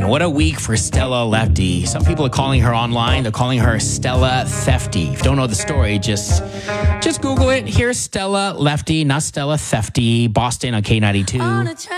man, what a week for Stella Lefty. Some people are calling her online. They're calling her Stella Thefty. If you don't know the story, just Google it. Here's Stella Lefty, not Stella Thefty. Boston on K92.